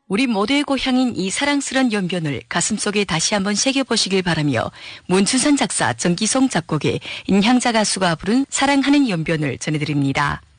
우리 모두의 고향인 이 사랑스런 연변을 가슴속에 다시 한번 새겨보시길 바라며 문춘선 작사, 정기송 작곡의 인향자 가수가 부른 사랑하는 연변을 전해드립니다.